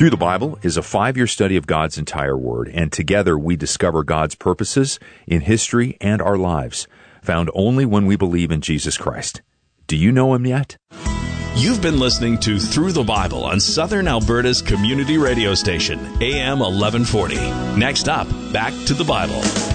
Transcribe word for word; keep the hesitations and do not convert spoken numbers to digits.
Through the Bible is a five-year study of God's entire Word, and together we discover God's purposes in history and our lives, found only when we believe in Jesus Christ. Do you know Him yet? You've been listening to Through the Bible on Southern Alberta's community radio station, A M eleven forty. Next up, back to the Bible.